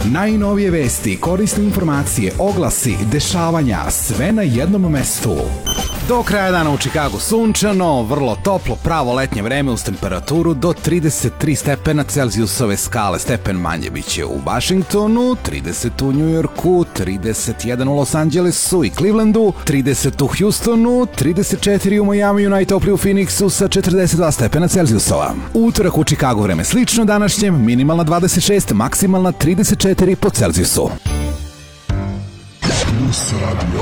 Najnovije vesti, korisne informacije, oglasi, dešavanja, sve na jednom mestu. Do kraja dana u Čikagu sunčano, vrlo toplo, pravo letnje vreme uz temperaturu do 33 stepena Celzijusove skale. Stepen manje biće u Washingtonu, 30 u Njujorku, 31 u Los Angelesu i Clevelandu, 30 u Houstonu, 34 u Miamiju, najtoplije u Phoenixu sa 42 stepena Celzijusova. Utorak u Čikagu vreme slično današnjem, minimalna 26, maksimalna 34 po Celzijusu.